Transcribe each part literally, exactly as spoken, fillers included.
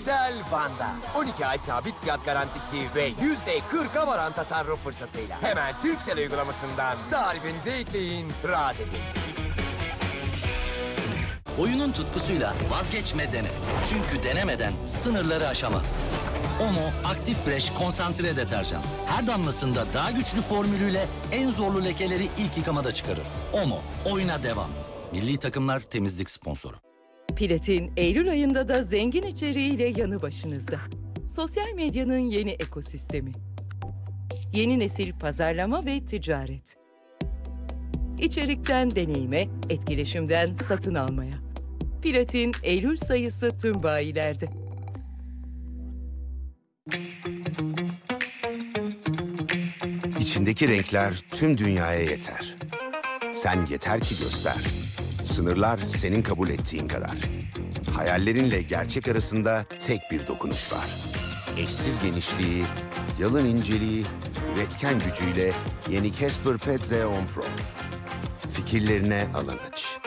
Turkcell Van'da. on iki ay sabit fiyat garantisi ve yüzde kırk varan tasarruf fırsatıyla. Hemen Turkcell uygulamasından tarifinizi ekleyin, rahat edin. Oyunun tutkusuyla vazgeçme dene. Çünkü denemeden sınırları aşamazsın. Omo Aktif Fresh konsantre deterjan. Her damlasında daha güçlü formülüyle en zorlu lekeleri ilk yıkamada çıkarır. Omo, oyuna devam. Milli takımlar temizlik sponsoru. Platin, Eylül ayında da zengin içeriğiyle yanı başınızda. Sosyal medyanın yeni ekosistemi. Yeni nesil pazarlama ve ticaret. İçerikten deneyime, etkileşimden satın almaya. Platin, Eylül sayısı tüm bayilerde. İçindeki renkler tüm dünyaya yeter. Sen yeter ki göster. Sınırlar senin kabul ettiğin kadar. Hayallerinle gerçek arasında tek bir dokunuş var. Eşsiz genişliği, yalın inceliği, üretken gücüyle yeni Casper Pet Xeon Pro. Fikirlerine alan aç.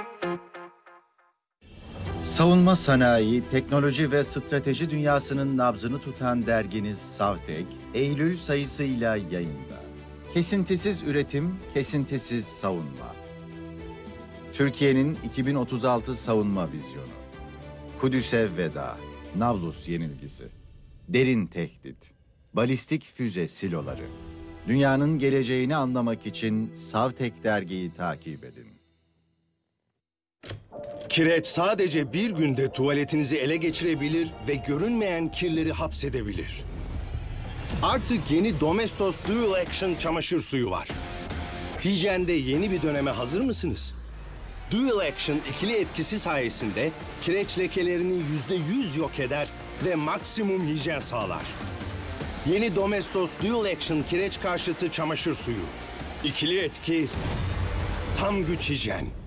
Savunma sanayi, teknoloji ve strateji dünyasının nabzını tutan derginiz Savtek, Eylül sayısıyla yayında. Kesintisiz üretim, kesintisiz savunma. Türkiye'nin iki bin otuz altı savunma vizyonu. Kudüs'e veda, Nablus yenilgisi. Derin tehdit, balistik füze siloları. Dünyanın geleceğini anlamak için Savtek dergiyi takip edin. Kireç sadece bir günde tuvaletinizi ele geçirebilir ve görünmeyen kirleri hapsedebilir. Artık yeni Domestos Dual Action çamaşır suyu var. Hijyende yeni bir döneme hazır mısınız? Dual Action ikili etkisi sayesinde kireç lekelerini yüzde yüz yok eder ve maksimum hijyen sağlar. Yeni Domestos Dual Action kireç karşıtı çamaşır suyu. İkili etki, tam güç hijyen.